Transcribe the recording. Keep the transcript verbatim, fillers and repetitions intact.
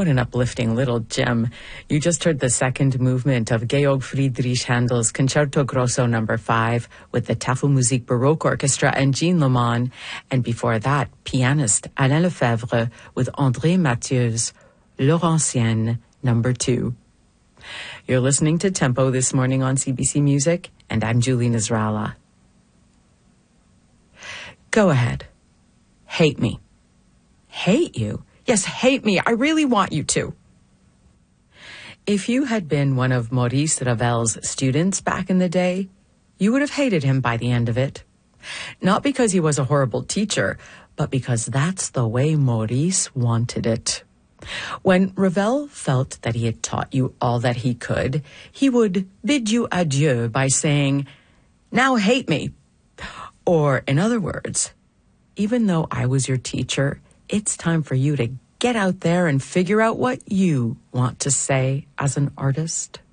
What an uplifting little gem. You just heard the second movement of Georg Friedrich Handel's Concerto Grosso number five with the Tafelmusik Baroque Orchestra and Jean Lemon. And before that, pianist Alain Lefebvre with André Mathieu's Laurentienne number two. You're listening to Tempo this morning on C B C Music, and I'm Julie Nasrallah. Go ahead. Hate me. Hate you? Yes, hate me. I really want you to. If you had been one of Maurice Ravel's students back in the day, you would have hated him by the end of it. Not because he was a horrible teacher, but because that's the way Maurice wanted it. When Ravel felt that he had taught you all that he could, he would bid you adieu by saying, "Now hate me." Or, in other words, even though I was your teacher, it's time for you to get out there and figure out what you want to say as an artist.